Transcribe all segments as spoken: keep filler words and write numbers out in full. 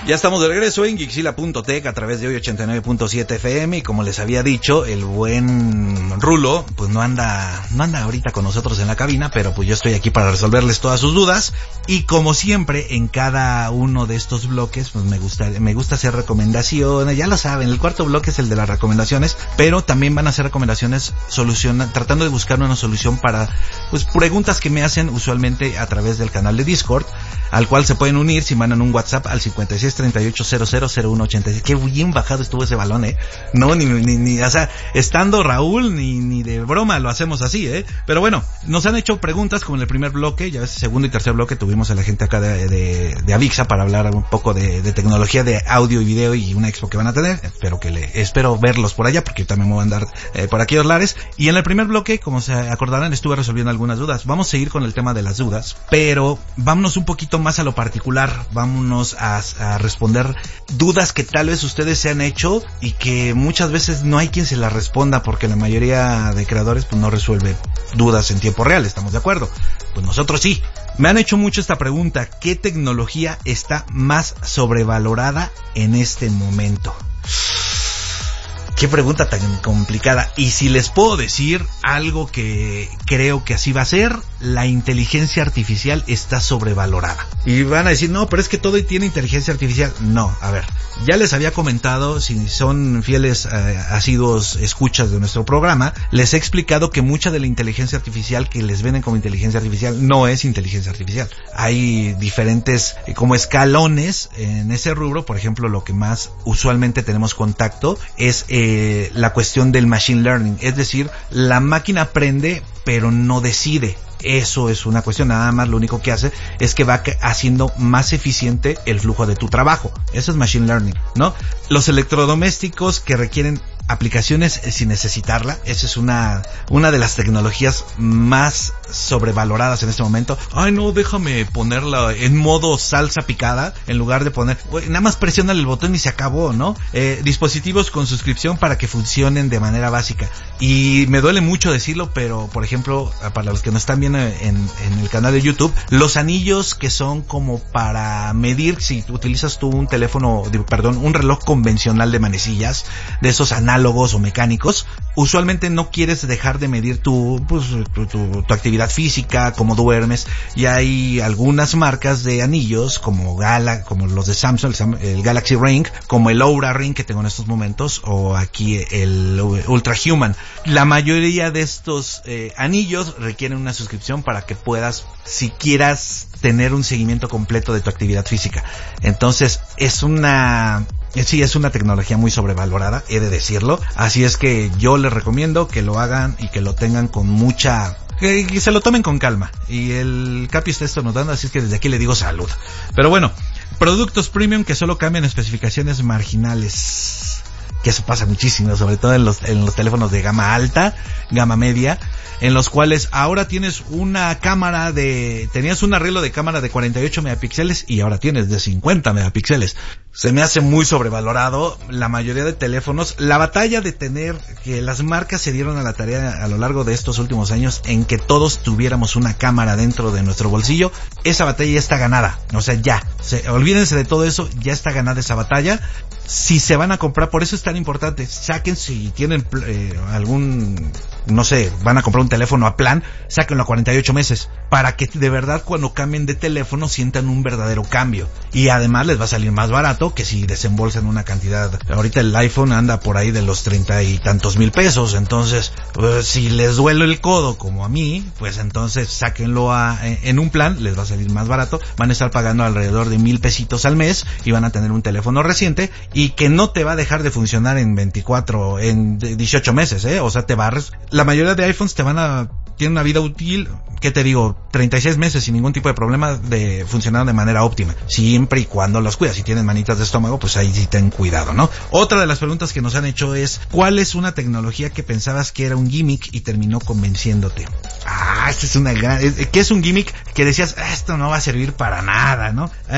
Ya estamos de regreso en Geekzilla punto tech a través de hoy ochenta y nueve punto siete F M y como les había dicho, el buen Rulo pues no anda no anda ahorita con nosotros en la cabina, pero pues yo estoy aquí para resolverles todas sus dudas y como siempre en cada uno de estos bloques pues me gusta me gusta hacer recomendaciones, ya lo saben, el cuarto bloque es el de las recomendaciones, pero también van a hacer recomendaciones soluciona, tratando de buscar una solución para pues preguntas que me hacen usualmente a través del canal de Discord, al cual se pueden unir si mandan un WhatsApp al cincuenta y seis treinta y ocho cero cero cero uno ochenta y seis. Qué bien bajado estuvo ese balón, eh. No, ni, ni, ni, o sea, estando Raúl, ni, ni de broma lo hacemos así, eh. Pero bueno, nos han hecho preguntas como en el primer bloque, ya ves, segundo y tercer bloque tuvimos a la gente acá de, de, de Avixa para hablar un poco de, de tecnología de audio y video y una expo que van a tener. Espero que le, espero verlos por allá porque yo también me voy a andar eh, por aquellos lares. Y en el primer bloque, como se acordarán, estuve resolviendo algunas dudas. Vamos a seguir con el tema de las dudas, pero vámonos un poquito más a lo particular, vámonos a, a responder dudas que tal vez ustedes se han hecho y que muchas veces no hay quien se las responda porque la mayoría de creadores pues no resuelve dudas en tiempo real, ¿estamos de acuerdo? Pues nosotros sí. Me han hecho mucho esta pregunta, ¿qué tecnología está más sobrevalorada en este momento? Qué pregunta tan complicada. Y si les puedo decir algo que creo que así va a ser, la inteligencia artificial está sobrevalorada. Y van a decir, no, pero es que todo tiene inteligencia artificial. No, a ver, ya les había comentado, si son fieles eh, asiduos escuchas de nuestro programa, les he explicado que mucha de la inteligencia artificial que les venden como inteligencia artificial no es inteligencia artificial. Hay diferentes eh, como escalones en ese rubro. Por ejemplo, lo que más usualmente tenemos contacto es eh, Eh, la cuestión del machine learning, es decir, la máquina aprende pero no decide. Eso es una cuestión, nada más lo único que hace es que va haciendo más eficiente el flujo de tu trabajo. Eso es machine learning, ¿no? Los electrodomésticos que requieren aplicaciones sin necesitarla, esa es una una de las tecnologías más sobrevaloradas en este momento. Ay, no, déjame ponerla en modo salsa picada en lugar de poner, wey, nada más presiona el botón y se acabó, ¿no? Eh, dispositivos con suscripción para que funcionen de manera básica. Y me duele mucho decirlo, pero por ejemplo, para los que no están viendo en, en el canal de YouTube, los anillos que son como para medir, si utilizas tú un teléfono, perdón, un reloj convencional de manecillas, de esos análogos o mecánicos, usualmente no quieres dejar de medir tu, pues, tu, tu, tu actividad física, cómo duermes, y hay algunas marcas de anillos como Gala, como los de Samsung, el, el Galaxy Ring, como el Oura Ring que tengo en estos momentos, o aquí el Ultra Human. La mayoría de estos eh, anillos requieren una suscripción para que puedas, si quieras, tener un seguimiento completo de tu actividad física. Entonces, es una... Sí, es una tecnología muy sobrevalorada, he de decirlo. Así es que yo les recomiendo que lo hagan y que lo tengan con mucha... Que, que se lo tomen con calma. Y el Capi está estornudando, así es que desde aquí le digo salud. Pero bueno, productos premium que solo cambian especificaciones marginales. Que eso pasa muchísimo, sobre todo en los, en los teléfonos de gama alta, gama media, en los cuales ahora tienes una cámara de... Tenías un arreglo de cámara de cuarenta y ocho megapíxeles y ahora tienes de cincuenta megapíxeles. Se me hace muy sobrevalorado la mayoría de teléfonos. La batalla de tener que las marcas se dieron a la tarea a lo largo de estos últimos años en que todos tuviéramos una cámara dentro de nuestro bolsillo. Esa batalla ya está ganada. O sea, ya. Se, olvídense de todo eso. Ya está ganada esa batalla. Si se van a comprar, por eso es tan importante, saquen, si tienen eh, algún, no sé, van a comprar un teléfono a plan, sáquenlo a cuarenta y ocho meses, para que de verdad cuando cambien de teléfono sientan un verdadero cambio. Y además les va a salir más barato que si desembolsan una cantidad. Ahorita el iPhone anda por ahí de los treinta y tantos mil pesos, entonces pues, si les duele el codo como a mí, pues entonces sáquenlo a, en un plan, les va a salir más barato, van a estar pagando alrededor de mil pesitos al mes y van a tener un teléfono reciente y que no te va a dejar de funcionar en veinticuatro, en dieciocho meses, eh, o sea, te va a res... la mayoría de iPhones te van a, tienen una vida útil, ¿qué te digo? treinta y seis meses sin ningún tipo de problema de funcionar de manera óptima, siempre y cuando los cuidas. Si tienen manitas de estómago, pues ahí sí ten cuidado, ¿no? Otra de las preguntas que nos han hecho es, ¿cuál es una tecnología que pensabas que era un gimmick y terminó convenciéndote? Ah, esta es una gran... ¿Qué es un gimmick que decías, esto no va a servir para nada, ¿no? Eh...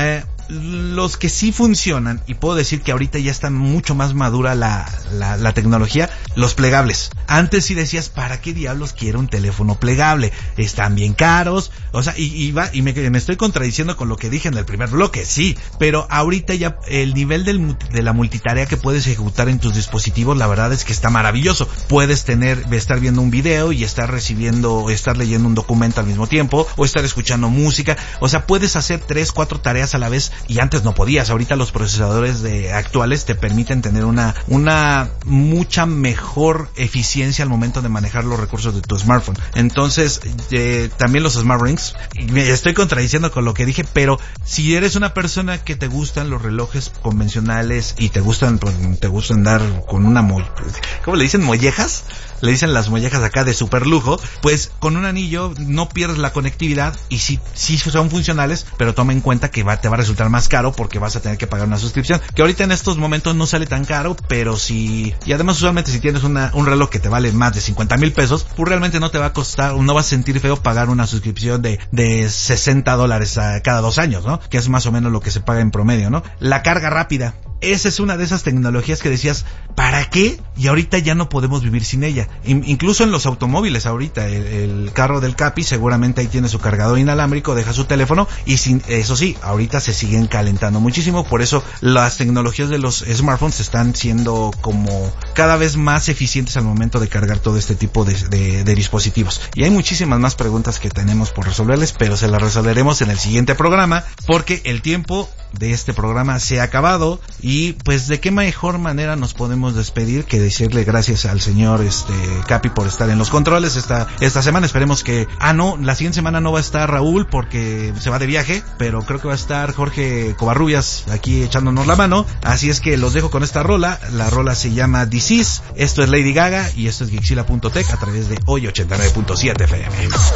los que sí funcionan, y puedo decir que ahorita ya está mucho más madura la, la, la tecnología, los plegables. Antes sí decías, ¿para qué diablos quiero un teléfono plegable? Están bien caros, o sea, y, y, va, y me, me estoy contradiciendo con lo que dije en el primer bloque, sí, pero ahorita ya el nivel del, de la multitarea que puedes ejecutar en tus dispositivos, la verdad es que está maravilloso. Puedes tener, estar viendo un video y estar recibiendo, estar leyendo un documento al mismo tiempo, o estar escuchando música, o sea, puedes hacer tres, cuatro tareas a la vez, y antes no podías. Ahorita los procesadores de actuales te permiten tener una una mucha mejor eficiencia al momento de manejar los recursos de tu smartphone. Entonces, eh, también los Smart Rings, me estoy contradiciendo con lo que dije, pero si eres una persona que te gustan los relojes convencionales y te gustan, pues, te gustan dar con una mo- ¿cómo le dicen? ¿Mollejas? Le dicen las mollejas acá de super lujo, pues con un anillo no pierdes la conectividad, y sí, sí son funcionales, pero toma en cuenta que va, te va a resultar más caro porque vas a tener que pagar una suscripción, que ahorita en estos momentos no sale tan caro, pero sí, y además usualmente si tienes una, un reloj que te vale más de cincuenta mil pesos, pues realmente no te va a costar, no vas a sentir feo pagar una suscripción de, de sesenta dólares a cada dos años, ¿no? Que es más o menos lo que se paga en promedio, ¿no? La carga rápida. Esa es una de esas tecnologías que decías, ¿para qué? Y ahorita ya no podemos vivir sin ella. In- incluso en los automóviles ahorita, el, el carro del Capi seguramente ahí tiene su cargador inalámbrico, deja su teléfono, y sin, eso sí, ahorita se siguen calentando muchísimo. Por eso las tecnologías de los smartphones están siendo como cada vez más eficientes al momento de cargar todo este tipo de, de, de dispositivos. Y hay muchísimas más preguntas que tenemos por resolverles, pero se las resolveremos en el siguiente programa, porque el tiempo de este programa se ha acabado. Y pues de qué mejor manera nos podemos despedir que decirle gracias al señor este Capi por estar en los controles esta esta semana. Esperemos que, ah no, la siguiente semana no va a estar Raúl porque se va de viaje, pero creo que va a estar Jorge Covarrubias aquí echándonos la mano. Así es que los dejo con esta rola. La rola se llama This Is. Esto es Lady Gaga y esto es Geekzilla punto tech a través de Hoy ochenta y nueve punto siete F M.